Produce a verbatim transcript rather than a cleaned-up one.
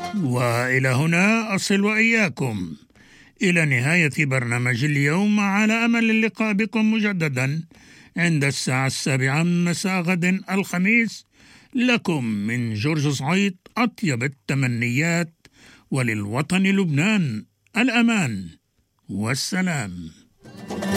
وإلى هنا أصل وإياكم إلى نهاية برنامج اليوم، على أمل اللقاء بكم مجددا عند الساعة السابعة مساء غد الخميس. لكم من جورج صعيد أطيب التمنيات، وللوطن لبنان الأمان والسلام.